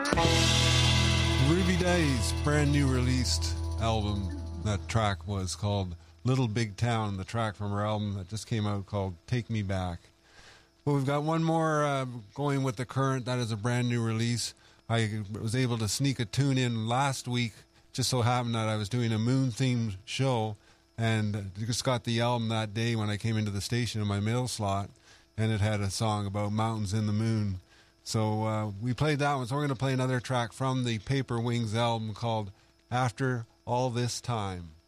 Ruby Days, brand new released album. That track was called Little Big Town, the track from her album that just came out called Take Me Back. Well, we've got one more going with the current. That is a brand new release. I was able to sneak a tune in last week. Just so happened that I was doing a moon-themed show and just got the album that day when I came into the station in my mail slot, and it had a song about mountains in the moon. So we played that one. So we're going to play another track from the Paper Wings album called After All This Time.